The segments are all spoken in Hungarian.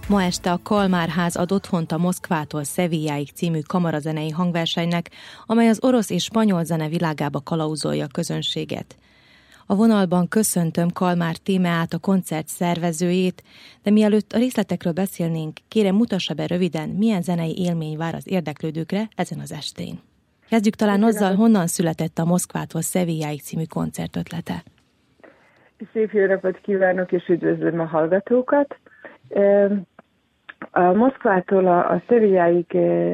Ma este a Kalmár ház ad otthont a Moszkvától Szevilláig című kamarazenei hangversenynek, amely az orosz és spanyol zene világába kalauzolja a közönséget. A vonalban köszöntöm Kalmár Tímeát, a koncert szervezőjét, de mielőtt a részletekről beszélnénk, kérem mutassa be röviden, milyen zenei élmény vár az érdeklődőkre ezen az estén. Kezdjük talán azzal, honnan született a Moszkvától Szevilláig című koncert ötlete. Szép jó napot kívánok, és üdvözlöm a hallgatókat! A Moszkvától a Szevilláig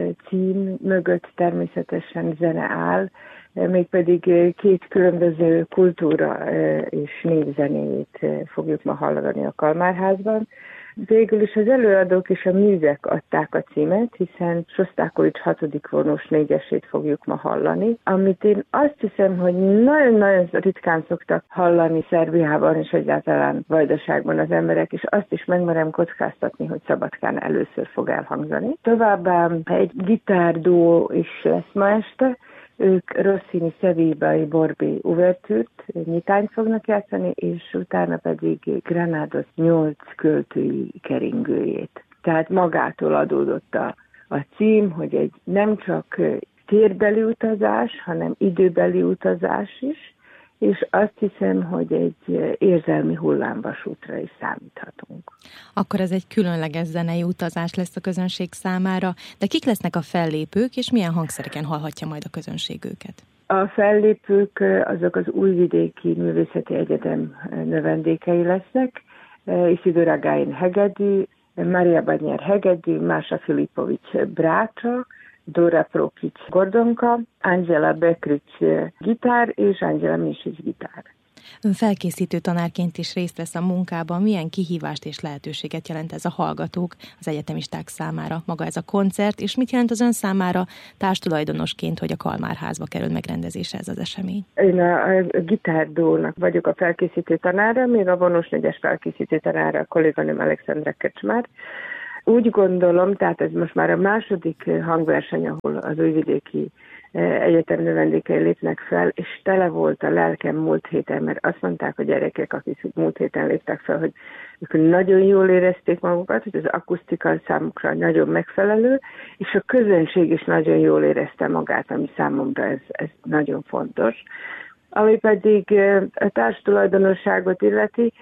cím mögött természetesen zene áll, mégpedig két különböző kultúra és névzenéjét fogjuk ma hallani a Kalmár házban. Végül is az előadók és a művek adták a címet, hiszen Sosztákovics 6. vonós négyesét fogjuk ma hallani, amit én azt hiszem, hogy nagyon-nagyon ritkán szoktak hallani Szerbiában és egyáltalán Vajdaságban az emberek, és azt is megmerem kockáztatni, hogy Szabadkán először fog elhangzani. Továbbá egy gitárduó is lesz ma este. Ők Rossini Sevillai Borbi uvertűrt, nyitányt fognak játszani, és utána pedig Granados 8 költői keringőjét. Tehát magától adódott a cím, hogy egy nem csak térbeli utazás, hanem időbeli utazás is, és azt hiszem, hogy egy érzelmi hullámvasútra is számíthatunk. Akkor ez egy különleges zenei utazás lesz a közönség számára, de kik lesznek a fellépők, és milyen hangszereken hallhatja majd a közönség őket? A fellépők azok az Újvidéki Művészeti Egyetem növendékei lesznek, Isidora Gáin hegedű, Mária Badnyer hegedű, Mása Filipovics brácsa, Dora Prokic gordonka, Angela Bekrics gitár és Angela Misic gitár. Ön felkészítő tanárként is részt vesz a munkában. Milyen kihívást és lehetőséget jelent ez a hallgatók, az egyetemisták számára maga ez a koncert, és mit jelent az ön számára társtulajdonosként, hogy a Kalmár házba kerül megrendezésre ez az esemény? Én a gitárdónak vagyok a felkészítő tanára, még a vonós négyes felkészítő tanára a kolléganőm Alexandra Kecsmár. Úgy gondolom, tehát ez most már a második hangverseny, ahol az Újvidéki Egyetem növendékei lépnek fel, és tele volt a lelkem múlt héten, mert azt mondták a gyerekek, akik múlt héten léptek fel, hogy ők nagyon jól érezték magukat, hogy az akusztika számukra nagyon megfelelő, és a közönség is nagyon jól érezte magát, ami számomra ez nagyon fontos. Ami pedig a társtulajdonosságot illeti,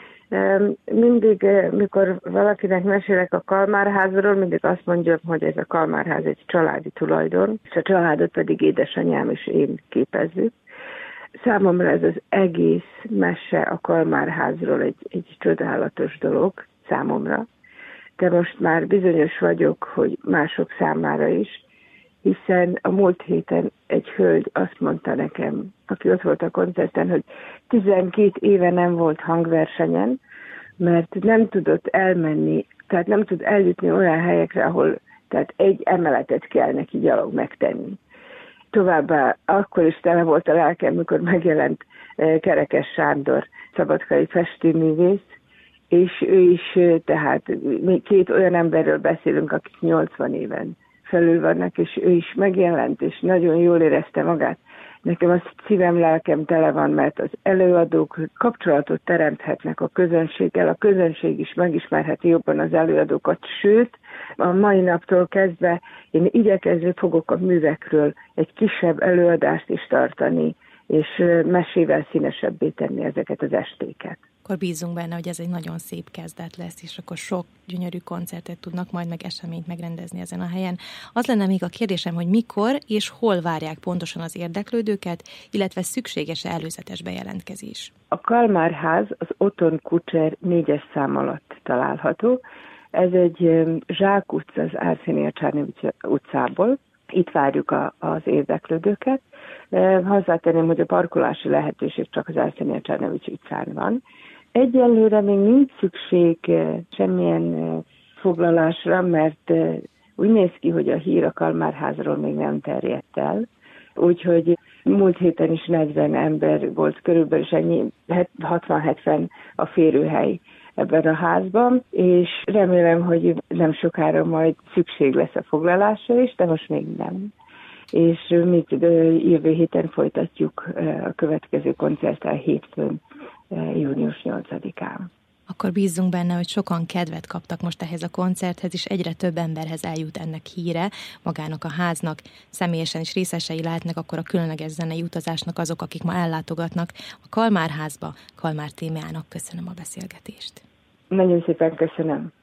mindig, mikor valakinek mesélek a Kalmár házról, mindig azt mondjam, hogy ez a Kalmár ház egy családi tulajdon, és a családot pedig édesanyám és én képezzük. Számomra ez az egész mese a Kalmár házról egy csodálatos dolog számomra, de most már bizonyos vagyok, hogy mások számára is, hiszen a múlt héten egy hölgy azt mondta nekem, aki ott volt a koncerten, hogy 12 éve nem volt hangversenyen, mert nem tudott elmenni, tehát nem tud eljutni olyan helyekre, ahol tehát egy emeletet kell neki gyalog megtenni. Továbbá akkor is tele volt a lelkem, mikor megjelent Kerekes Sándor, szabadkai festőművész, és ő is, tehát még két olyan emberről beszélünk, akik 80 éven felül vannak, és ő is megjelent, és nagyon jól érezte magát. Nekem az szívem, lelkem tele van, mert az előadók kapcsolatot teremthetnek a közönséggel, a közönség is megismerheti jobban az előadókat, sőt, a mai naptól kezdve én igyekezni fogok a művekről egy kisebb előadást is tartani, és mesével színesebbé tenni ezeket az estéket. Akkor bízunk benne, hogy ez egy nagyon szép kezdet lesz, és akkor sok gyönyörű koncertet tudnak majd meg eseményt megrendezni ezen a helyen. Az lenne még a kérdésem, hogy mikor és hol várják pontosan az érdeklődőket, illetve szükséges-e előzetes bejelentkezés? A Kalmár ház az Oton Kucser 4-es szám alatt található. Ez egy Zsák utca az Arszenia Csárnevics utcából. Itt várjuk az érdeklődőket. Hozzátenném, hogy a parkolási lehetőség csak az Arszenia Csárnevics utcán van. Egyelőre még nincs szükség semmilyen foglalásra, mert úgy néz ki, hogy a hír a Kalmár házról még nem terjedt el. Úgyhogy múlt héten is 40 ember volt körülbelül, és ennyi 60-70 a férőhely ebben a házban, és remélem, hogy nem sokára majd szükség lesz a foglalásra is, de most még nem. És mi jövő héten folytatjuk a következő koncerttel hétfőn, június 8-án. Akkor bízzunk benne, hogy sokan kedvet kaptak most ehhez a koncerthez, és egyre több emberhez eljut ennek híre, magának a háznak, személyesen is részesei lehetnek akkor a különleges zenei utazásnak azok, akik ma ellátogatnak a Kalmár házba. Kalmár témájának köszönöm a beszélgetést. Nagyon szépen köszönöm.